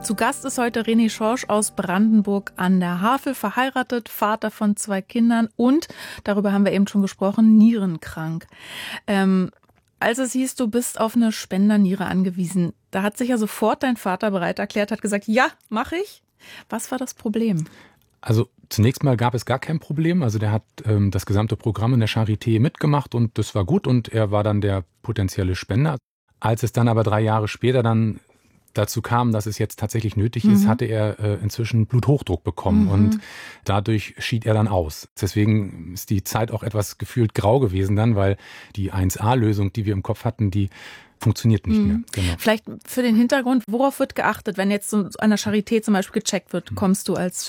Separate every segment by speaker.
Speaker 1: Zu Gast ist heute René Schorsch aus Brandenburg an der Havel, verheiratet, Vater von 2 Kindern und, darüber haben wir eben schon gesprochen, nierenkrank. Als es hieß, du bist auf eine Spenderniere angewiesen, da hat sich ja sofort dein Vater bereit erklärt, hat gesagt, ja, mache ich. Was war das Problem?
Speaker 2: Also zunächst mal gab es gar kein Problem. Also der hat das gesamte Programm in der Charité mitgemacht und das war gut und er war dann der potenzielle Spender. Als es dann aber 3 Jahre später dann dazu kam, dass es jetzt tatsächlich nötig ist, hatte er inzwischen Bluthochdruck bekommen und dadurch schied er dann aus. Deswegen ist die Zeit auch etwas gefühlt grau gewesen dann, weil die 1A-Lösung, die wir im Kopf hatten, die funktioniert nicht mehr. Genau.
Speaker 1: Vielleicht für den Hintergrund, worauf wird geachtet, wenn jetzt so an der Charité zum Beispiel gecheckt wird, kommt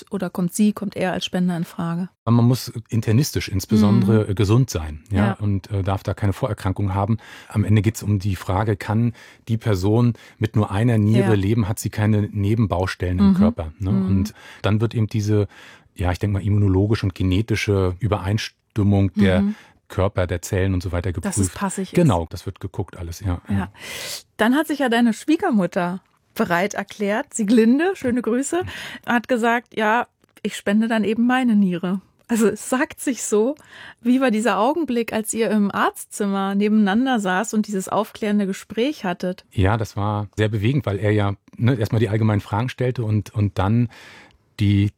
Speaker 1: er als Spender in Frage?
Speaker 2: Man muss internistisch insbesondere gesund sein, ja. Und darf da keine Vorerkrankung haben. Am Ende geht es um die Frage, kann die Person mit nur einer Niere leben, hat sie keine Nebenbaustellen im Körper. Ne? Und dann wird eben diese, ja, ich denke mal, immunologische und genetische Übereinstimmung der Körper, der Zellen und so weiter geprüft.
Speaker 1: Dass es passig ist.
Speaker 2: Genau, das wird geguckt alles, ja.
Speaker 1: Dann hat sich ja deine Schwiegermutter bereit erklärt, Sieglinde, schöne Grüße, hat gesagt, ja, ich spende dann eben meine Niere. Also es sagt sich so, wie war dieser Augenblick, als ihr im Arztzimmer nebeneinander saß und dieses aufklärende Gespräch hattet?
Speaker 2: Ja, das war sehr bewegend, weil er ja erstmal die allgemeinen Fragen stellte und dann die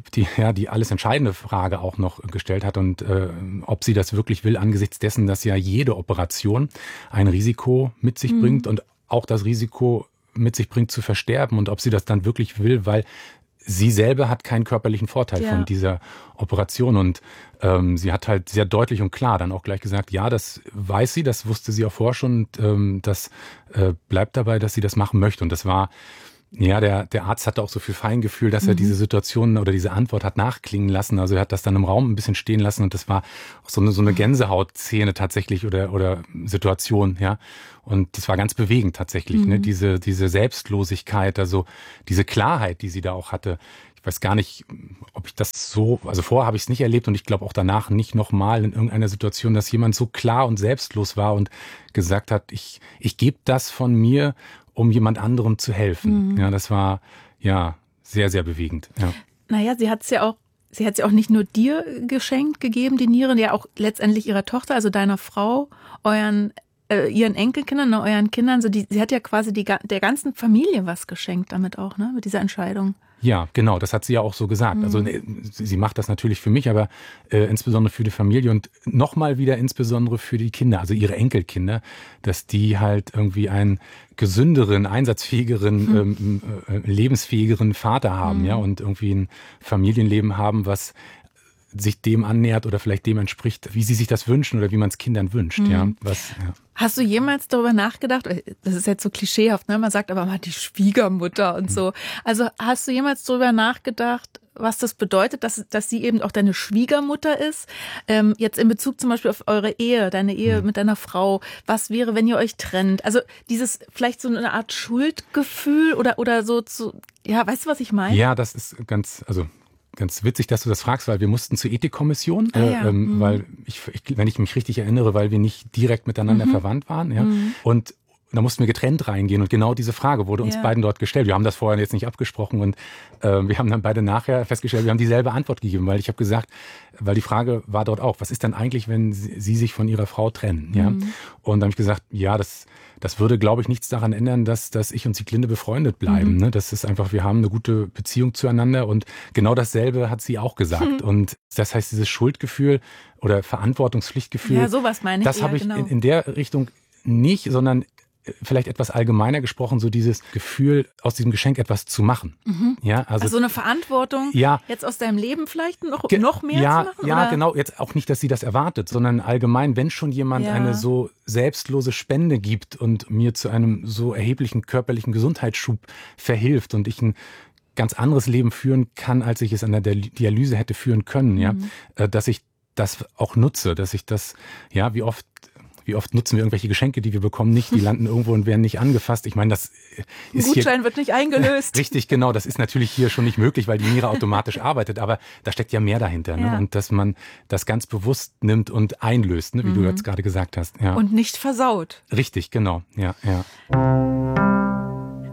Speaker 2: alles entscheidende Frage auch noch gestellt hat und ob sie das wirklich will, angesichts dessen, dass ja jede Operation ein Risiko mit sich bringt und auch das Risiko mit sich bringt zu versterben und ob sie das dann wirklich will, weil sie selber hat keinen körperlichen Vorteil von dieser Operation und sie hat halt sehr deutlich und klar dann auch gleich gesagt, ja, das weiß sie, das wusste sie auch vorher schon und das bleibt dabei, dass sie das machen möchte und das war ja, der Arzt hatte auch so viel Feingefühl, dass er diese Situation oder diese Antwort hat nachklingen lassen. Also er hat das dann im Raum ein bisschen stehen lassen und das war auch so eine Gänsehautszene tatsächlich oder Situation, ja. Und das war ganz bewegend tatsächlich, ne? Diese Selbstlosigkeit, also diese Klarheit, die sie da auch hatte. Ich weiß gar nicht, ob ich das so, also vorher habe ich es nicht erlebt und ich glaube auch danach nicht nochmal in irgendeiner Situation, dass jemand so klar und selbstlos war und gesagt hat, ich gebe das von mir, um jemand anderem zu helfen. Ja, das war ja sehr, sehr bewegend. Ja.
Speaker 1: Naja, sie hat es ja auch nicht nur dir geschenkt gegeben, die Niere, ja auch letztendlich ihrer Tochter, also deiner Frau, ihren Enkelkindern, euren Kindern. So sie hat ja quasi der ganzen Familie was geschenkt damit auch, ne, mit dieser Entscheidung.
Speaker 2: Ja, genau, das hat sie ja auch so gesagt. Also sie macht das natürlich für mich, aber insbesondere für die Familie und nochmal wieder insbesondere für die Kinder, also ihre Enkelkinder, dass die halt irgendwie einen gesünderen, einsatzfähigeren, lebensfähigeren Vater haben, ja, und irgendwie ein Familienleben haben, was sich dem annähert oder vielleicht dem entspricht, wie sie sich das wünschen oder wie man es Kindern wünscht. Ja.
Speaker 1: Hast du jemals darüber nachgedacht, das ist jetzt so klischeehaft, ne? Man sagt aber mal die Schwiegermutter und so. Also hast du jemals darüber nachgedacht, was das bedeutet, dass sie eben auch deine Schwiegermutter ist? Jetzt in Bezug zum Beispiel auf eure Ehe, deine Ehe mit deiner Frau. Was wäre, wenn ihr euch trennt? Also dieses vielleicht so eine Art Schuldgefühl oder so ja, weißt du, was ich meine?
Speaker 2: Ja, das ist ganz witzig, dass du das fragst, weil wir mussten zur Ethikkommission, weil wenn ich mich richtig erinnere, weil wir nicht direkt miteinander verwandt waren, ja. Und da mussten wir getrennt reingehen und genau diese Frage wurde uns beiden dort gestellt. Wir haben das vorher jetzt nicht abgesprochen und wir haben dann beide nachher festgestellt, wir haben dieselbe Antwort gegeben, weil ich habe gesagt, weil die Frage war dort auch, was ist denn eigentlich, wenn sie sich von ihrer Frau trennen, ja? Und dann habe ich gesagt, ja, das würde, glaube ich, nichts daran ändern, dass ich und Sieglinde befreundet bleiben. Ne? Das ist einfach, wir haben eine gute Beziehung zueinander und genau dasselbe hat sie auch gesagt. Und das heißt, dieses Schuldgefühl oder Verantwortungspflichtgefühl,
Speaker 1: ja, sowas meine ich.
Speaker 2: Das habe ich in der Richtung nicht, sondern vielleicht etwas allgemeiner gesprochen, so dieses Gefühl, aus diesem Geschenk etwas zu machen. Ja, also eine
Speaker 1: Verantwortung, jetzt aus deinem Leben vielleicht noch mehr zu machen?
Speaker 2: Ja, oder? Genau. Jetzt auch nicht, dass sie das erwartet, sondern allgemein, wenn schon jemand eine so selbstlose Spende gibt und mir zu einem so erheblichen körperlichen Gesundheitsschub verhilft und ich ein ganz anderes Leben führen kann, als ich es an der Dialyse hätte führen können, ja, dass ich das auch nutze, dass ich das, ja, wie oft nutzen wir irgendwelche Geschenke, die wir bekommen, nicht, die landen irgendwo und werden nicht angefasst. Ich meine, das ist hier...
Speaker 1: Gutschein wird nicht eingelöst.
Speaker 2: Richtig, genau. Das ist natürlich hier schon nicht möglich, weil die Niere automatisch arbeitet. Aber da steckt ja mehr dahinter. Ne? Und dass man das ganz bewusst nimmt und einlöst, ne? Wie du jetzt gerade gesagt hast. Ja.
Speaker 1: Und nicht versaut.
Speaker 2: Richtig, genau. Ja.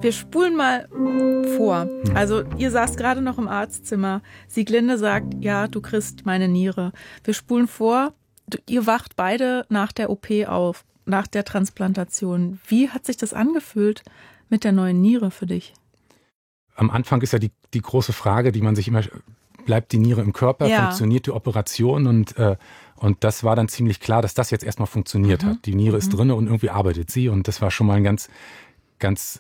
Speaker 1: Wir spulen mal vor. Also ihr saßt gerade noch im Arztzimmer. Sieglinde sagt, ja, du kriegst meine Niere. Wir spulen vor. Ihr wacht beide nach der OP auf, nach der Transplantation. Wie hat sich das angefühlt mit der neuen Niere für dich?
Speaker 2: Am Anfang ist ja die große Frage, die man sich immer, bleibt die Niere im Körper, funktioniert die Operation? Und das war dann ziemlich klar, dass das jetzt erstmal funktioniert hat. Die Niere ist drin und irgendwie arbeitet sie. Und das war schon mal ein ganz, ganz,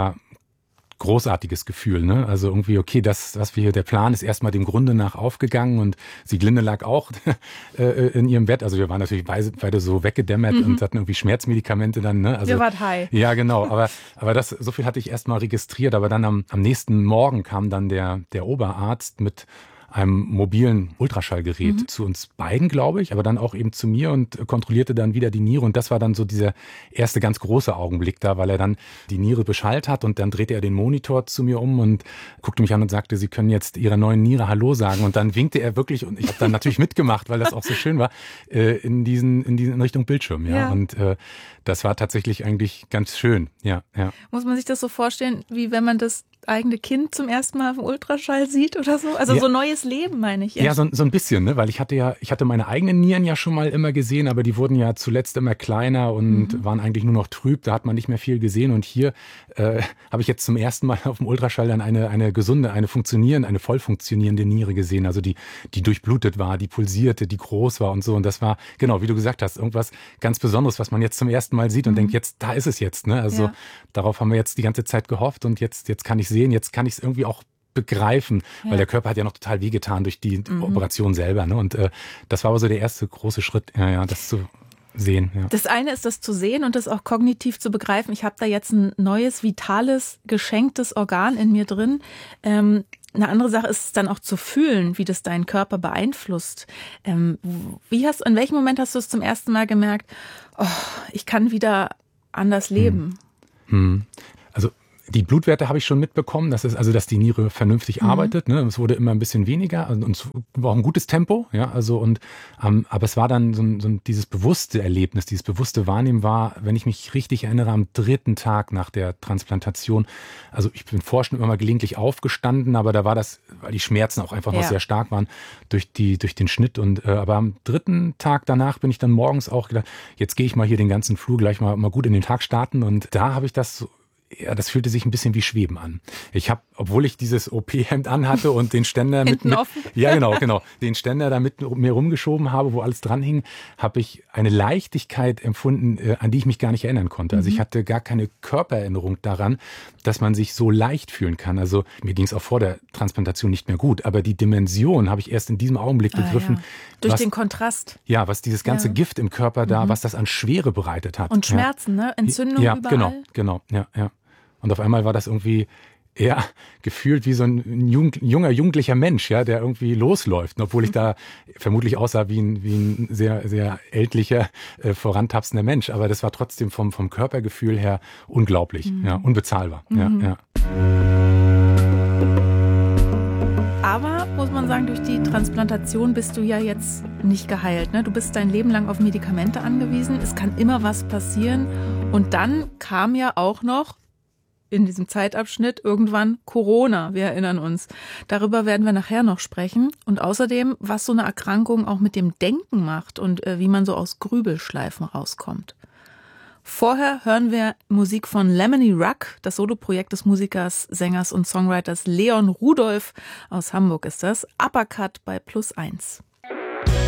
Speaker 2: großartiges Gefühl, ne? Also irgendwie, okay, das, was wir hier, der Plan ist erstmal dem Grunde nach aufgegangen und Sieglinde lag auch in ihrem Bett. Also wir waren natürlich beide so weggedämmert und hatten irgendwie Schmerzmedikamente dann, ne? Also,
Speaker 1: ihr wart high.
Speaker 2: Ja, genau. Aber das, so viel hatte ich erstmal registriert. Aber dann am nächsten Morgen kam dann der Oberarzt mit einem mobilen Ultraschallgerät zu uns beiden, glaube ich, aber dann auch eben zu mir und kontrollierte dann wieder die Niere. Und das war dann so dieser erste ganz große Augenblick da, weil er dann die Niere beschallt hat und dann drehte er den Monitor zu mir um und guckte mich an und sagte, Sie können jetzt Ihrer neuen Niere Hallo sagen. Und dann winkte er wirklich, und ich habe dann natürlich mitgemacht, weil das auch so schön war, in Richtung Bildschirm. Ja. Und das war tatsächlich eigentlich ganz schön. Ja.
Speaker 1: Muss man sich das so vorstellen, wie wenn man das eigene Kind zum ersten Mal im Ultraschall sieht oder so? Also so neues Leben, meine ich.
Speaker 2: Ja, so ein bisschen, ne? Weil ich hatte meine eigenen Nieren ja schon mal immer gesehen, aber die wurden ja zuletzt immer kleiner und waren eigentlich nur noch trüb. Da hat man nicht mehr viel gesehen. Und hier habe ich jetzt zum ersten Mal auf dem Ultraschall dann eine gesunde, eine voll funktionierende Niere gesehen. Also die durchblutet war, die pulsierte, die groß war und so. Und das war, genau, wie du gesagt hast, irgendwas ganz Besonderes, was man jetzt zum ersten Mal sieht und denkt, jetzt, da ist es jetzt, ne? Also darauf haben wir jetzt die ganze Zeit gehofft und jetzt kann ich sehen, jetzt kann ich es irgendwie auch begreifen, weil der Körper hat ja noch total wehgetan durch die Operation selber, ne? Und das war aber so der erste große Schritt, das zu sehen. Ja.
Speaker 1: Das eine ist, das zu sehen und das auch kognitiv zu begreifen. Ich habe da jetzt ein neues, vitales, geschenktes Organ in mir drin. Eine andere Sache ist es dann auch zu fühlen, wie das deinen Körper beeinflusst. In welchem Moment hast du es zum ersten Mal gemerkt, ich kann wieder anders leben?
Speaker 2: Also die Blutwerte habe ich schon mitbekommen, dass die Niere vernünftig arbeitet. Ne? Es wurde immer ein bisschen weniger und es war auch ein gutes Tempo. Ja, also aber es war dann so dieses bewusste Erlebnis, dieses bewusste Wahrnehmen war, wenn ich mich richtig erinnere, am 3. Tag nach der Transplantation. Also ich bin vorher schon immer mal gelegentlich aufgestanden, aber da war das, weil die Schmerzen auch einfach noch sehr stark waren durch den Schnitt. Aber am 3. Tag danach bin ich dann morgens auch gedacht, jetzt gehe ich mal hier den ganzen Flur gleich mal gut in den Tag starten. Und da habe ich das das fühlte sich ein bisschen wie Schweben an. Ich habe, obwohl ich dieses OP-Hemd anhatte und den Ständer mit den Ständer da mit mir rumgeschoben habe, wo alles dran hing, habe ich eine Leichtigkeit empfunden, an die ich mich gar nicht erinnern konnte. Also ich hatte gar keine Körpererinnerung daran, dass man sich so leicht fühlen kann. Also mir ging es auch vor der Transplantation nicht mehr gut, aber die Dimension habe ich erst in diesem Augenblick begriffen.
Speaker 1: Durch den Kontrast.
Speaker 2: Ja, was dieses ganze Gift im Körper da, was das an Schwere bereitet hat.
Speaker 1: Und Schmerzen, ne? Entzündungen überall.
Speaker 2: Genau. Und auf einmal war das irgendwie eher gefühlt wie so ein jugendlicher Mensch, der irgendwie losläuft. Obwohl ich da vermutlich aussah wie ein sehr, sehr ältlicher, vorantapsender Mensch. Aber das war trotzdem vom Körpergefühl her unglaublich, unbezahlbar. Ja.
Speaker 1: Aber, muss man sagen, durch die Transplantation bist du ja jetzt nicht geheilt. Ne? Du bist dein Leben lang auf Medikamente angewiesen. Es kann immer was passieren. Und dann kam ja auch noch in diesem Zeitabschnitt irgendwann Corona, wir erinnern uns. Darüber werden wir nachher noch sprechen. Und außerdem, was so eine Erkrankung auch mit dem Denken macht und wie man so aus Grübelschleifen rauskommt. Vorher hören wir Musik von Lemony Ruck, das Soloprojekt des Musikers, Sängers und Songwriters Leon Rudolph aus Hamburg ist das. Uppercut bei +1.